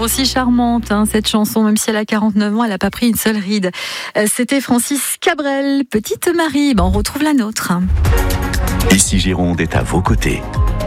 aussi charmante, cette chanson, même si elle a 49 ans, elle n'a pas pris une seule ride. C'était Francis Cabrel, Petite Marie. On retrouve la nôtre. Ici Gironde est à vos côtés.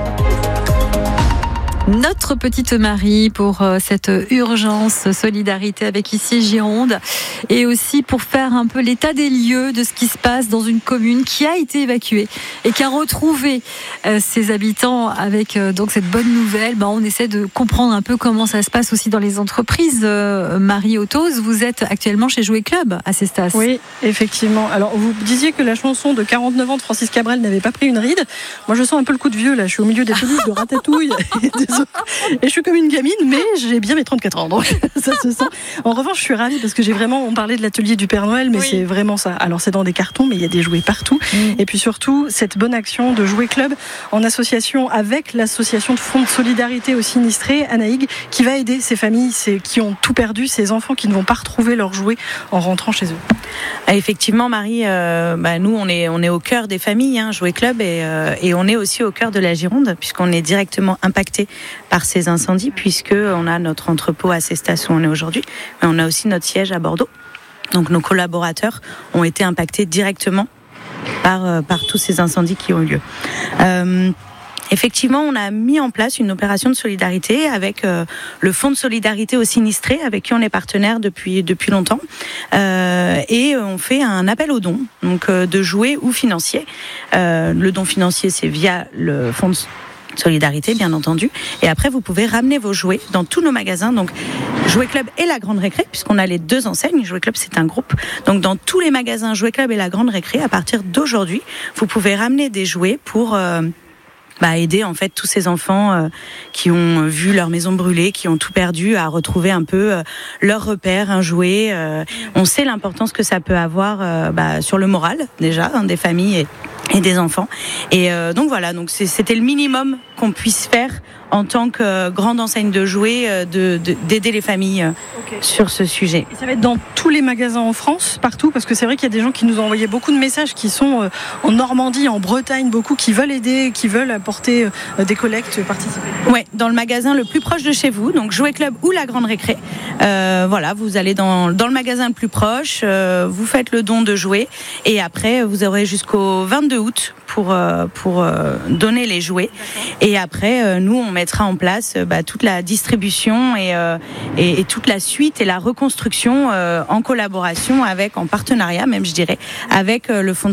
Notre Petite Marie pour cette urgence solidarité avec Ici Gironde et aussi pour faire un peu l'état des lieux de ce qui se passe dans une commune qui a été évacuée et qui a retrouvé ses habitants avec donc cette bonne nouvelle. On essaie de comprendre un peu comment ça se passe aussi dans les entreprises. Marie Autos, vous êtes actuellement chez Jouet Club à Cestas. Oui, effectivement. Alors vous disiez que la chanson de 49 ans de Francis Cabrel n'avait pas pris une ride. Moi je sens un peu le coup de vieux là. Je suis au milieu des peluches de Ratatouille et je suis comme une gamine, mais j'ai bien mes 34 ans, donc ça se sent. En revanche, je suis ravie parce que on parlait de l'atelier du Père Noël, mais c'est vraiment ça. Alors c'est dans des cartons, mais il y a des jouets partout. Et puis surtout, cette bonne action de Jouet Club en association avec l'association de fonds de solidarité aux sinistrés, Anaïg, qui va aider ces familles qui ont tout perdu, ces enfants qui ne vont pas retrouver leurs jouets en rentrant chez eux. Effectivement, Marie, nous on est au cœur des familles, Jouet Club, et on est aussi au cœur de la Gironde, puisqu'on est directement impacté par ces incendies, puisqu'on a notre entrepôt à Cestas où on est aujourd'hui, mais on a aussi notre siège à Bordeaux. Donc nos collaborateurs ont été impactés directement par tous ces incendies qui ont eu lieu. Effectivement, on a mis en place une opération de solidarité avec le Fonds de solidarité aux sinistrés, avec qui on est partenaire depuis longtemps, et on fait un appel aux dons, donc de jouets ou financiers. Le don financier, c'est via le Fonds de solidarité, bien entendu. Et après, vous pouvez ramener vos jouets dans tous nos magasins. Donc, Jouet Club et la Grande Récré, puisqu'on a les deux enseignes. Jouet Club, c'est un groupe. Donc, dans tous les magasins Jouet Club et la Grande Récré, à partir d'aujourd'hui, vous pouvez ramener des jouets pour aider en fait tous ces enfants qui ont vu leur maison brûler, qui ont tout perdu, à retrouver un peu leur repère, un jouet. On sait l'importance que ça peut avoir sur le moral déjà des familles et des enfants. Et donc voilà, donc c'était le minimum qu'on puisse faire en tant que grande enseigne de jouets, d'aider les familles sur ce sujet. Et ça va être dans tous les magasins en France, partout, parce que c'est vrai qu'il y a des gens qui nous ont envoyé beaucoup de messages qui sont en Normandie, en Bretagne, beaucoup qui veulent aider, qui veulent apporter des collectes, participer. Ouais, dans le magasin le plus proche de chez vous, donc Jouet Club ou la Grande Récré. Vous allez dans le magasin le plus proche, vous faites le don de jouets et après vous aurez jusqu'au 22 août pour donner les jouets. Et après, nous, on mettra en place toute la distribution et toute la suite et la reconstruction en collaboration en partenariat même, je dirais, avec le Fonds